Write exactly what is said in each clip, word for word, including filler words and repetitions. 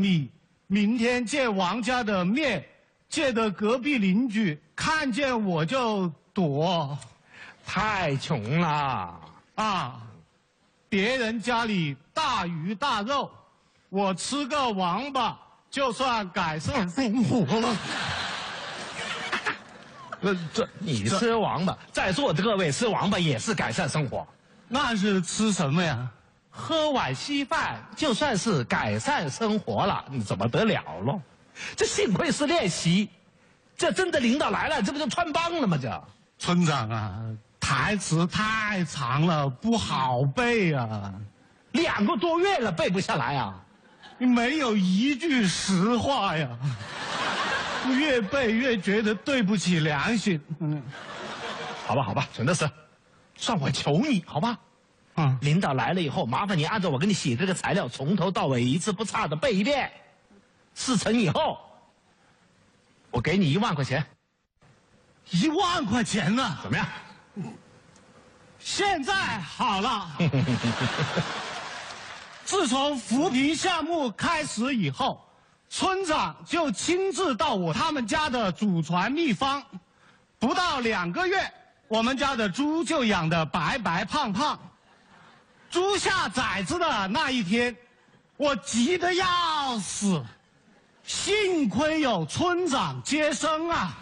米，明天见王家的面，见得隔壁邻居看见我就躲。 太穷了啊！别人家里大鱼大肉，我吃个王八就算改善生活了。 呃，这你吃王八，在座的各位吃王八也是改善生活。 那是吃什么呀？ 喝碗稀饭就算是改善生活了，你怎么得了喽？这幸亏是练习，这真的领导来了，这不就穿帮了吗？这村长啊，台词太长了，不好背啊。 两个多月了，背不下来啊！ 没有一句实话呀，越背越觉得对不起良心。嗯， 好吧，好吧，陈德师，算我求你，好吧？嗯，领导来了以后，麻烦你按照我给你写这个材料，从头到尾一字不差的背一遍。事成以后，我给你一万块钱。 一万块钱呢？ 怎么样？ 现在好了。自从扶贫项目开始以后，村长就亲自到我他们家的祖传秘方，不到两个月，我们家的猪就养得白白胖胖。猪下崽子的那一天，我急得要死，幸亏有村长接生啊。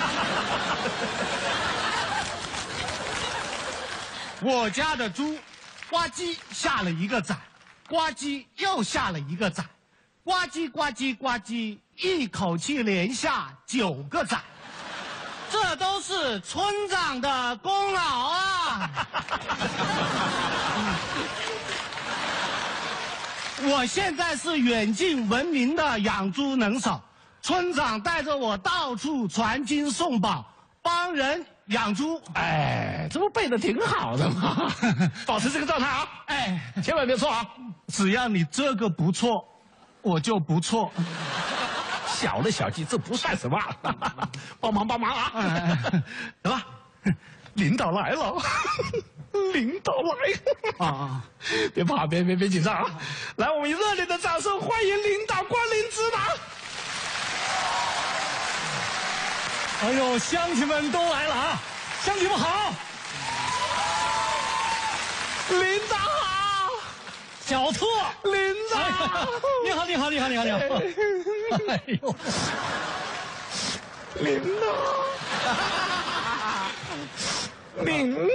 我家的猪呱唧下了一个崽，呱唧又下了一个崽，呱唧呱唧呱唧，一口气连下九个崽，这都是村长的功劳啊！我现在是远近闻名的养猪能手，村长带着我到处传经送宝，帮人养猪。 哎，这不背的挺好的吗？保持这个状态啊！哎，千万别错啊！ 只要你这个不错，我就不错。 小的小计，这不算什么。帮忙帮忙啊！来吧，领导来了。领导来啊！别怕，别别别紧张啊！来，我们以热烈的掌声欢迎领导光临指导。 哎呦，乡亲们都来了啊！乡亲们好， 领导好， 小特， 领导， 你好，你好，你好，你好，你好。哎呦， 领导。领导，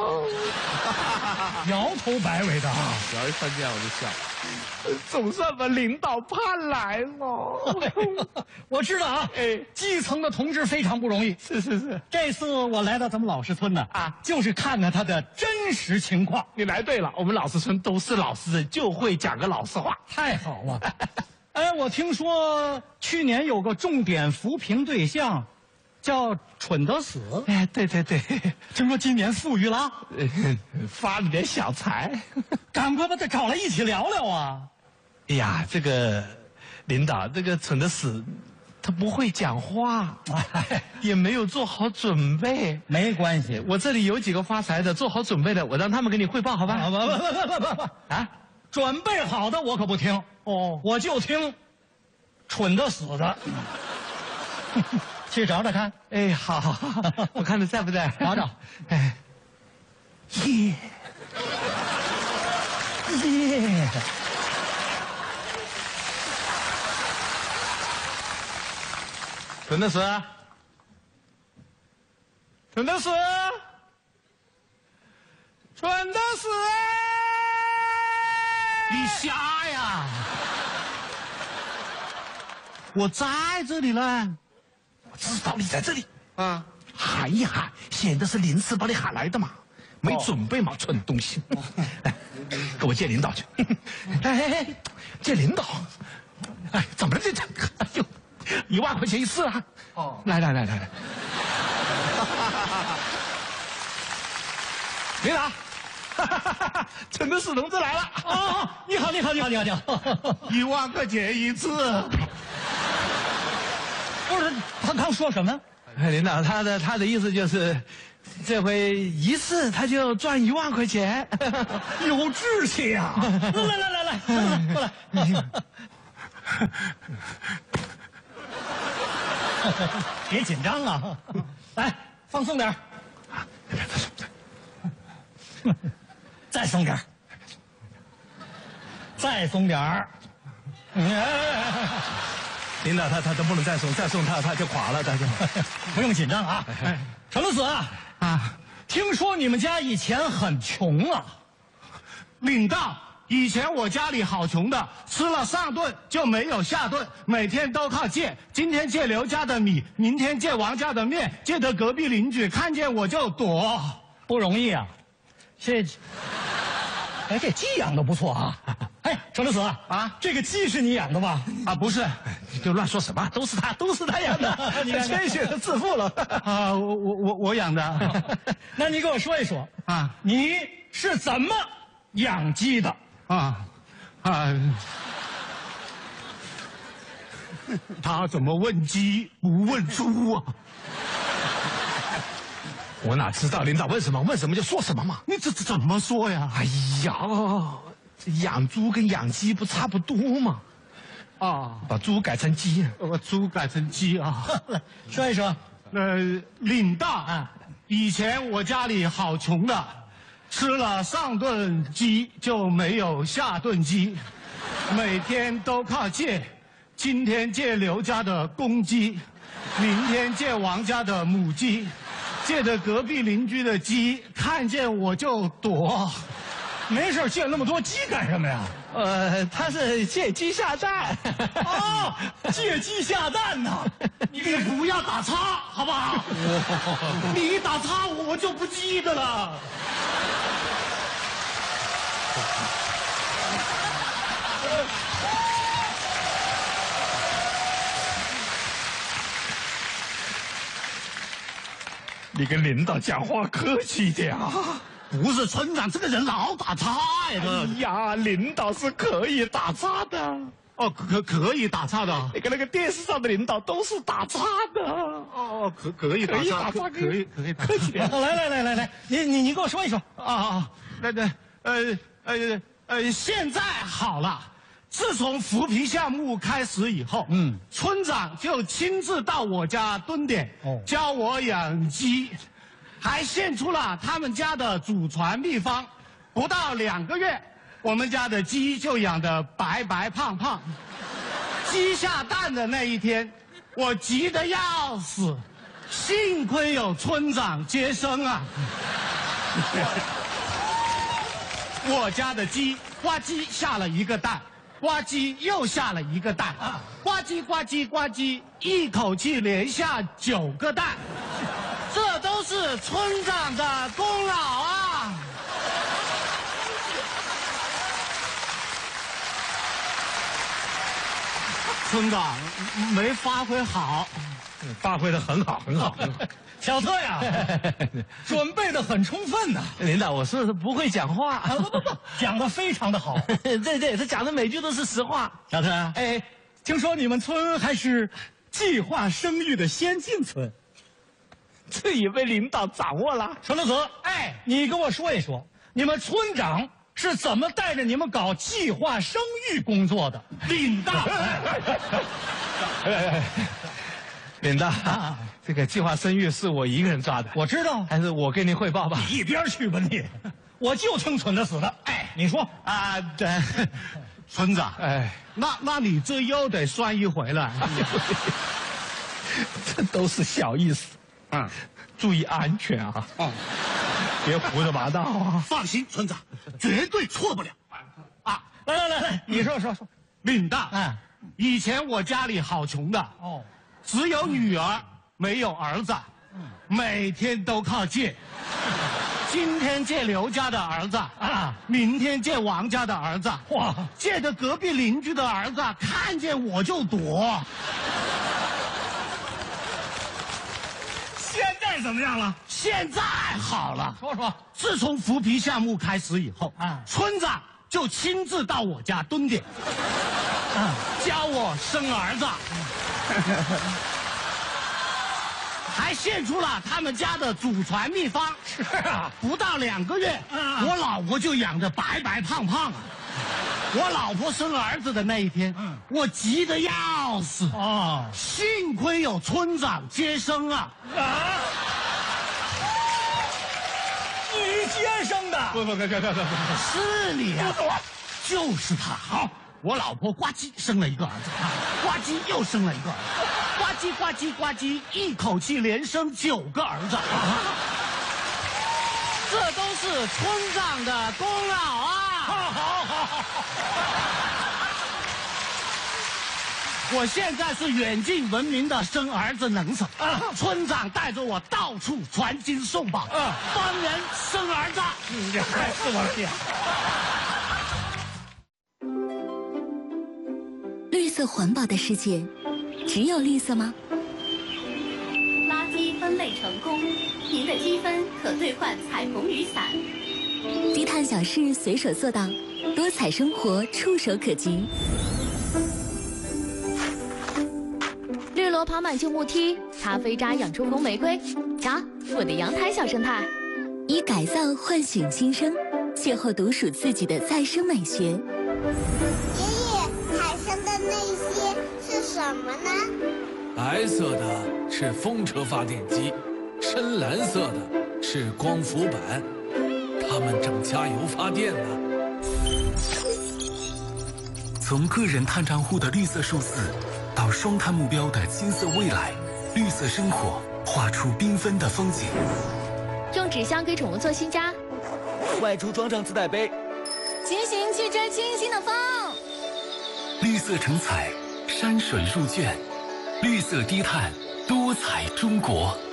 摇头摆尾的啊！ 只要一看见我就笑，总算把领导盼来了。 我知道啊，哎，基层的同志非常不容易。 是是是， 这次我来到咱们老实村呢，啊，就是看看他的真实情况。 你来对了，我们老实村都是老实人，就会讲个老实话。 太好了。哎，我听说去年有个重点扶贫对象。叫蠢得死， 哎，对对对， 听说今年富裕了， 发了点小财， 赶快把他找来一起聊聊啊！ 哎呀，这个领导，这个蠢得死，他不会讲话，哎、也没有做好准备。 没关系， 我这里有几个发财的，做好准备的，我让他们给你汇报，好吧？ 不不不不不不啊！准备好的我可不听哦，我就听蠢得死的。去找找看， 哎，好，好，好，我看他在不在？ 找找， 哎，耶，耶，蠢得死，蠢得死，蠢得死， 你瞎呀！我在这里呢。 知道你在这里啊，喊一喊，显得是临时把你喊来的嘛，没准备嘛，蠢东西！来，跟我见领导去。哎哎哎，见领导？哎，怎么了这这？哎呦，一万块钱一次啊！哦，来来来来来，领导，陈德死同志来了！ 哦，你好，你好，你好，你好，你好， 一万块钱一次。 不是他刚说什么？ 领导，他的他的意思就是，这回一次他就赚一万块钱， 有志气呀！来来来来来，过来。 别紧张啊，来放松点儿，再松点儿，再松点儿。 领导他他他不能再送，再送他他就垮了，他就不用紧张啊。陈乐子啊啊，听说你们家以前很穷啊？ 领导，以前我家里好穷的，吃了上顿就没有下顿，每天都靠借。今天借刘家的米，明天借王家的面，借得隔壁邻居看见我就躲。 不容易啊，这，哎，这鸡养的不错啊。哎，程乐子啊，这个鸡是你养的吧？ 啊，不是， 你就乱说什么？都是他，都是他养的， 你看谦虚自负了啊，我我我我养的。 那你给我说一说啊， 你是怎么养鸡的？ 啊啊，他怎么问鸡不问猪啊？ 我哪知道领导问什么问什么就说什么嘛？ 你这这怎么说呀？ 哎呀，这养猪跟养鸡不差不多吗？ 啊， 把猪改成鸡， 我猪改成鸡啊！ 说一说。 呃，领导啊，以前我家里好穷的，吃了上顿鸡就没有下顿鸡，每天都靠借，今天借刘家的公鸡，明天借王家的母鸡，借着隔壁邻居的鸡，看见我就躲。 没事借那么多鸡干什么呀？ 呃，他是借鸡下蛋。 哦，借鸡下蛋呢？ 你不要打岔，好不好？你一打岔，我就不记得了。 你跟领导讲话客气点啊！ 不是村长这个人老打岔呀！ 哎呀，领导是可以打岔的。 哦，可可以打岔的。 你跟那个电视上的领导都是打岔的。 哦，可可以打岔，可可以可以客气点。 来来来来来，你你你给我说一说啊啊！那那呃呃呃，现在好了。自从扶贫项目开始以后，嗯，村长就亲自到我家蹲点，哦，教我养鸡，还献出了他们家的祖传秘方。不到两个月，我们家的鸡就养得白白胖胖。鸡下蛋的那一天，我急得要死，幸亏有村长接生啊。我家的鸡呱唧下了一个蛋。呱唧又下了一个蛋，呱唧呱唧呱唧，一口气连下九个蛋，这都是村长的功劳啊！村长没发挥好， 发挥的很好，很好，很好。 小特呀，准备的很充分呐。 领导，我是不会讲话， 啊、不不不，讲的非常的好。 对对，他讲的每句都是实话。 小特，哎，听说你们村还是计划生育的先进村， 这也被领导掌握了。 陈乐子，哎，你跟我说一说，你们村长是怎么带着你们搞计划生育工作的？ 领导， 领导，啊、这个计划生育是我一个人抓的， 我知道， 还是我跟您汇报吧？ 你一边去吧你！我就听蠢的死的。哎，你说啊，对，村长，哎，那那你这又得算一回了。 这都是小意思，嗯，注意安全啊！哦，别胡说八道啊！ 放心，村长，绝对错不了。 啊，来来来来，你说说说， 领导，嗯，以前我家里好穷的，哦。只有女儿，没有儿子，每天都靠借。今天借刘家的儿子啊，明天借王家的儿子，哇，借着隔壁邻居的儿子，看见我就躲。 现在怎么样了？ 现在好了。 说说， 自从扶贫项目开始以后，啊，村长就亲自到我家蹲点，啊，教我生儿子。还献出了他们家的祖传秘方。 是啊， 不到两个月，啊、我老婆就养得白白胖胖啊。 我老婆生儿子的那一天，嗯，我急得要死哦， 幸亏有村长接生啊！ 啊！你接生的？ 不不不不不不， 是你呀、啊，就是他。好，我老婆呱唧生了一个儿子，呱唧又生了一个儿子，呱唧呱唧呱唧，一口气连生九个儿子。这都是村长的功劳啊！ 好好好好。 我现在是远近闻名的生儿子能手，啊、村长带着我到处传经送宝，啊、帮人生儿子。 你这还是我爹。 绿色环保的世界，只有绿色吗？ 垃圾分类成功，您的积分可兑换彩虹雨伞。 低碳小事随手做到，多彩生活触手可及。 绿萝跑满旧木梯，咖啡渣养出红玫瑰。瞧，我的阳台小生态。 以改造唤醒新生，邂逅独属自己的再生美学。 爷爷，海上的那些是什么呢？ 白色的是风车发电机，深蓝色的是光伏板，它们正加油发电呢。 从个人碳账户的绿色数字，到双碳目标的金色未来，绿色生活画出缤纷的风景。 用纸箱给宠物做新家， 外出装上自带杯， 骑行去追清新的风。 绿色成彩，山水入卷，绿色低碳，多彩中国。